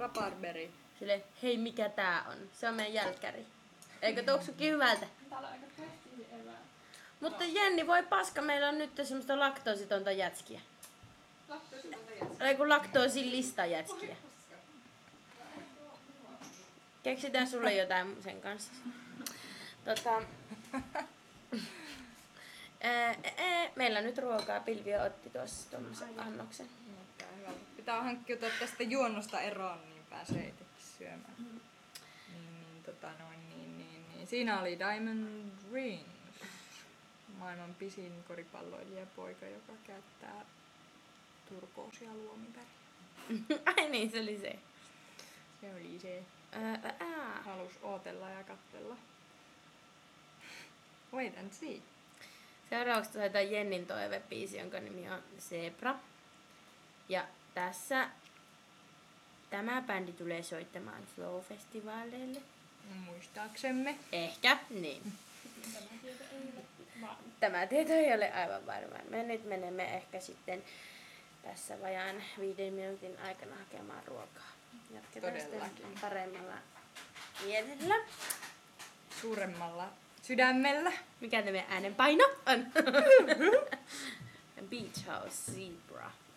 Raparberry. Silleen, hei mikä tää on? Se on meidän jälkkäri. Eikö tuoksukin hyvältä? Täällä on aika prestiisi evää. Mutta Jenni, voi paska, meillä on nyt semmoista laktoositonta jätskiä. Laktoositonta jätskiä. Ei kun laktoosillista jätskiä. Keksitään sulle jotain sen kanssa. Meillä nyt ruokaa. Pilviö otti tuossa tommosen annoksen. Pitää hankkiutua tästä juonnosta eroon, niin pääsee itsekin syömään. Niin. Siinä oli Diamond Rings. Maailman pisin koripalloilijapoika, joka käyttää turkoosia luomiväriä. Ai niin, se oli se. Se oli se. Halus ootella ja katsella. Wait and see. Seuraavaksi soitetaan Jennin toivebiisi, jonka nimi on Zebra. Ja tässä tämä bändi tulee soittamaan Flow-festivaaleille. Muistaaksemme. Ehkä, niin. Tämä tieto ei ole aivan varma. Me nyt menemme ehkä sitten tässä vajaan 5 minuutin aikana hakemaan ruokaa. Jatketaan sitten paremmalla mielellä. Suuremmalla sydämellä. Mikä tämä äänenpaino on? Beach House Zebra.